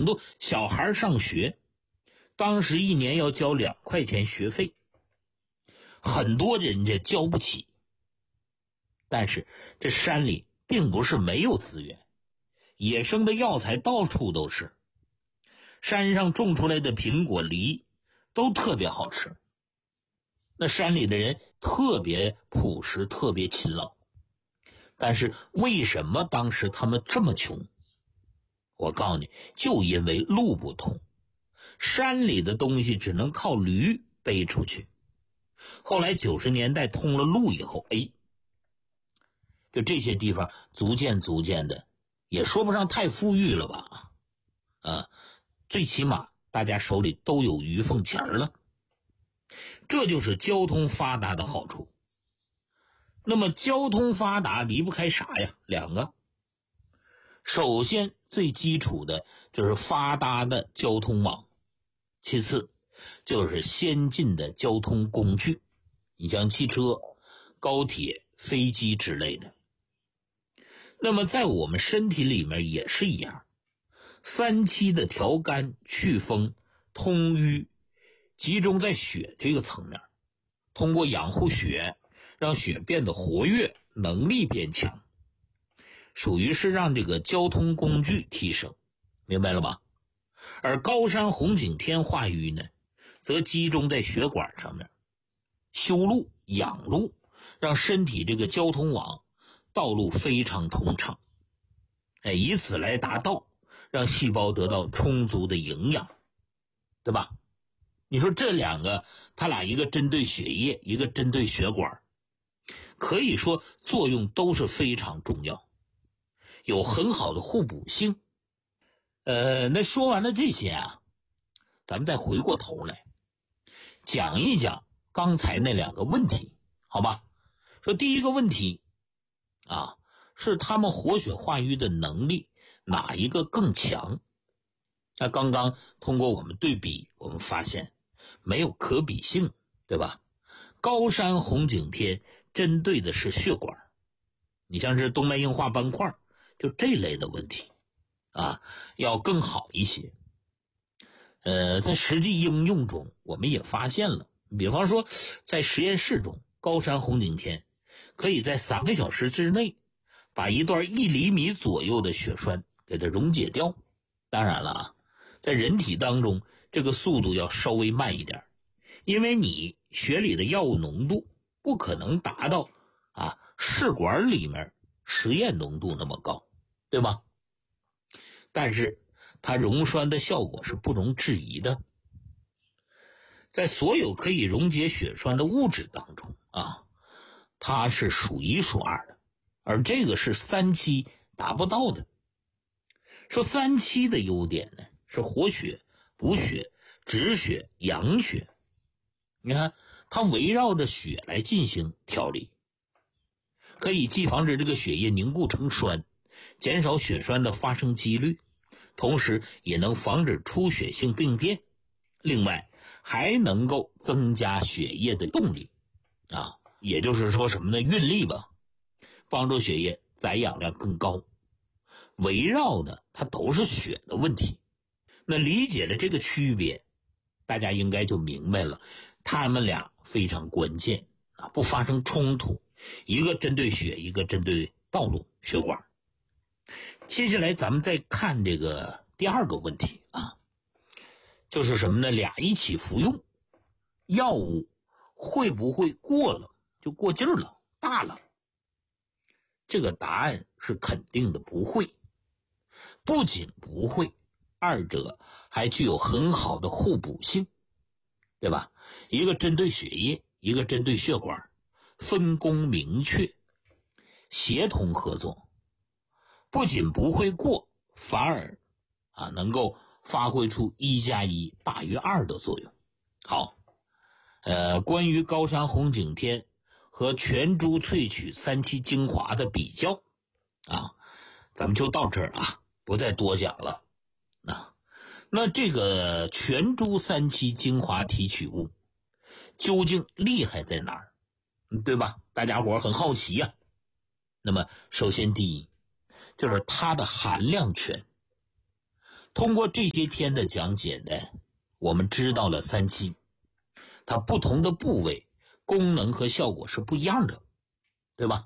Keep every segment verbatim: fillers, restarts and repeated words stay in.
程度，小孩上学，当时一年要交两块钱学费，很多人家交不起。但是这山里并不是没有资源，野生的药材到处都是，山上种出来的苹果、梨都特别好吃。那山里的人特别朴实，特别勤劳。但是为什么当时他们这么穷？我告诉你，就因为路不通，山里的东西只能靠驴背出去。后来九十年代通了路以后，哎，就这些地方逐渐逐渐的，也说不上太富裕了吧，啊，最起码大家手里都有鱼凤钱了。这就是交通发达的好处。那么交通发达离不开啥呀？两个。首先最基础的就是发达的交通网，其次就是先进的交通工具，你像汽车、高铁、飞机之类的。那么在我们身体里面也是一样，三七的调肝、祛风、通瘀，集中在血这个层面，通过养护血，让血变得活跃，能力变强，属于是让这个交通工具提升，明白了吧？而高山红景天化瘀呢，则集中在血管上面，修路、养路，让身体这个交通网道路非常通畅，哎，以此来达到让细胞得到充足的营养，对吧？你说这两个，它俩一个针对血液，一个针对血管，可以说作用都是非常重要，有很好的互补性。呃，那说完了这些啊，咱们再回过头来讲一讲刚才那两个问题，好吧？说第一个问题啊，是他们活血化瘀的能力哪一个更强？那刚刚通过我们对比，我们发现没有可比性，对吧？高山红景天针对的是血管，你像是动脉硬化斑块，就这类的问题啊，要更好一些。呃，在实际应用中，我们也发现了，比方说在实验室中，高山红景天可以在三个小时之内把一段一厘米左右的血栓给它溶解掉。当然了啊，在人体当中这个速度要稍微慢一点，因为你血里的药物浓度不可能达到啊试管里面实验浓度那么高，对吧？但是它溶栓的效果是不容置疑的，在所有可以溶解血栓的物质当中啊，它是数一数二的，而这个是三七达不到的。说三七的优点呢，是活血、补血、止血、养血。你看，它围绕着血来进行调理，可以既防止这个血液凝固成栓，减少血栓的发生几率，同时也能防止出血性病变。另外，还能够增加血液的动力啊，也就是说什么呢？运力吧，帮助血液载氧量更高。围绕的它都是血的问题。那理解了这个区别，大家应该就明白了，他们俩非常关键啊，不发生冲突，一个针对血，一个针对道路血管。接下来咱们再看这个第二个问题啊，就是什么呢？俩一起服用，药物会不会过了，就过劲儿了，大了？这个答案是肯定的，不会。不仅不会，二者还具有很好的互补性，对吧？一个针对血液，一个针对血管，分工明确，协同合作，不仅不会过，反而啊能够发挥出一加一大于二的作用。好，呃，关于高山红景天和全株萃取三七精华的比较啊，咱们就到这儿啊，不再多讲了。那那这个全株三七精华提取物究竟厉害在哪儿？对吧？大家伙很好奇呀、啊。那么首先第一，就是它的含量全。 通过这些天的讲解呢，我们知道了三七它不同的部位功能和效果是不一样的，对吧？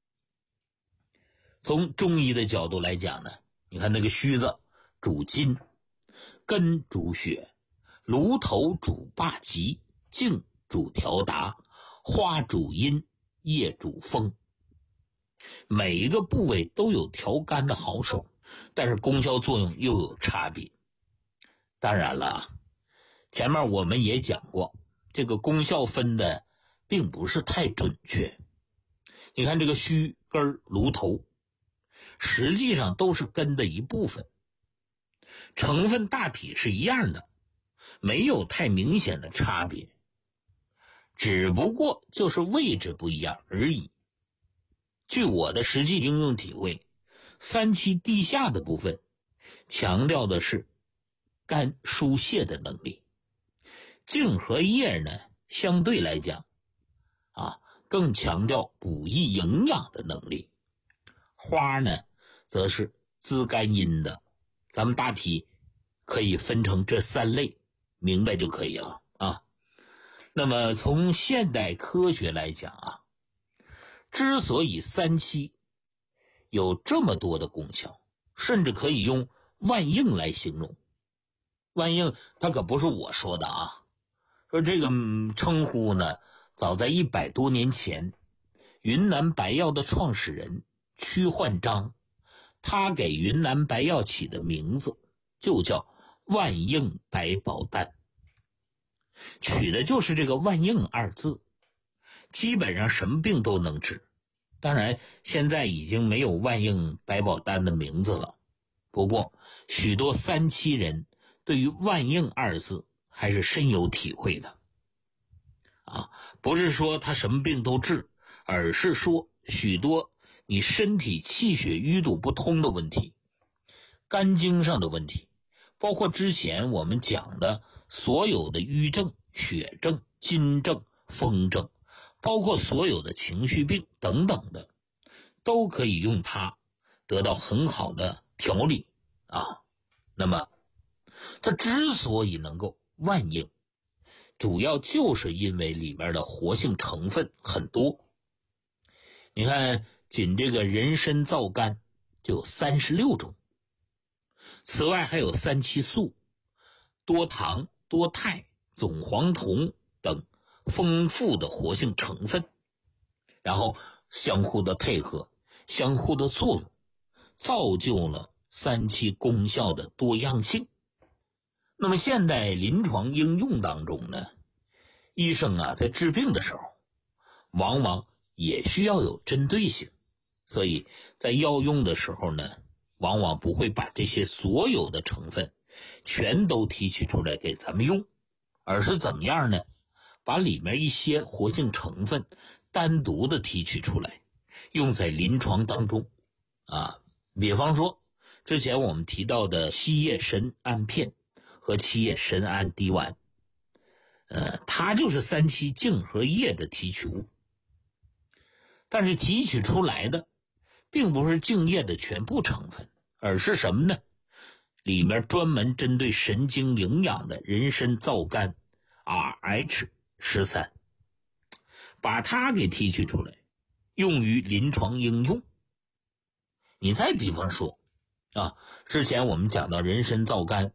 从中医的角度来讲呢，你看那个须子主筋，根主血，颅头主霸极，茎主调达，花主阴，叶主风。每一个部位都有调肝的好手，但是功效作用又有差别。当然了，前面我们也讲过，这个功效分的并不是太准确。你看这个须根颅头，实际上都是根的一部分，成分大体是一样的，没有太明显的差别，只不过就是位置不一样而已。据我的实际应用体会，三七地下的部分强调的是肝疏泄的能力，茎和叶呢相对来讲啊更强调补益营养的能力，花呢则是滋肝阴的。咱们大体可以分成这三类，明白就可以了啊。那么从现代科学来讲啊，之所以三七有这么多的功效，甚至可以用万应来形容。万应它可不是我说的啊，说这个、嗯、称呼呢，早在一百多年前，云南白药的创始人屈焕章，他给云南白药起的名字就叫万应百宝丹，取的就是这个万应二字，基本上什么病都能治。当然现在已经没有万应百宝丹的名字了，不过许多三七人对于万应二字还是深有体会的啊，不是说他什么病都治，而是说许多你身体气血淤堵不通的问题，肝经上的问题，包括之前我们讲的所有的瘀症、血症、筋症、风症，包括所有的情绪病等等的，都可以用它得到很好的调理啊。那么它之所以能够万应，主要就是因为里面的活性成分很多。你看仅这个人参皂苷就有三十六种，此外还有三七素、多糖、多肽、总黄酮等丰富的活性成分，然后相互的配合，相互的作用，造就了三七功效的多样性。那么现代临床应用当中呢，医生啊在治病的时候往往也需要有针对性，所以在药用的时候呢，往往不会把这些所有的成分全都提取出来给咱们用，而是怎么样呢？把里面一些活性成分单独的提取出来，用在临床当中啊。比方说之前我们提到的七叶神胺片和七叶神胺滴丸，呃，它就是三七茎和叶的提取物，但是提取出来的并不是茎叶的全部成分，而是什么呢？里面专门针对神经营养的人参皂苷 R H 十三， 把它给提取出来，用于临床应用。你再比方说啊，之前我们讲到人参皂苷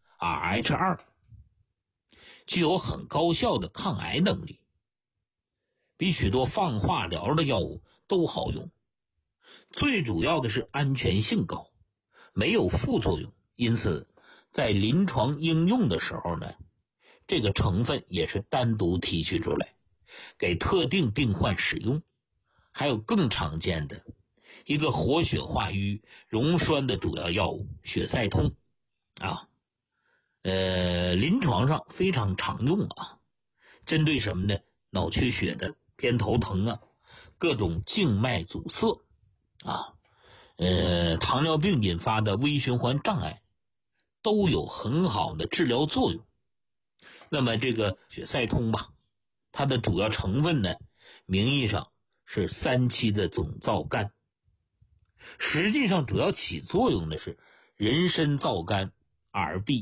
R H 二 具有很高效的抗癌能力，比许多放化疗的药物都好用，最主要的是安全性高，没有副作用，因此在临床应用的时候呢，这个成分也是单独提取出来给特定病患使用。还有更常见的一个活血化瘀溶栓的主要药物血塞通啊，呃，临床上非常常用啊，针对什么呢？脑缺血的、偏头疼啊，各种静脉阻塞啊，呃，糖尿病引发的微循环障碍都有很好的治疗作用。那么这个血塞通吧，它的主要成分呢，名义上是三七的总皂苷，实际上主要起作用的是人参皂苷而毙。